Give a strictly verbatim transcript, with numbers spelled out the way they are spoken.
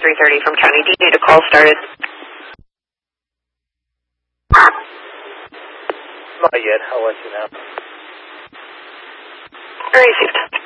three thirty from County. Do you need a call started? Not yet. I'll let you know. Received.